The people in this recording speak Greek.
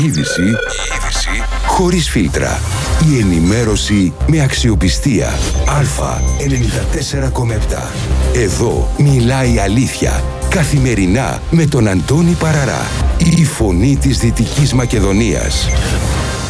Είδηση χωρίς φίλτρα. Η ενημέρωση με αξιοπιστία. Α, 94,7. Εδώ μιλάει η αλήθεια. Καθημερινά με τον Αντώνη Παραρά. Η φωνή της Δυτικής Μακεδονίας.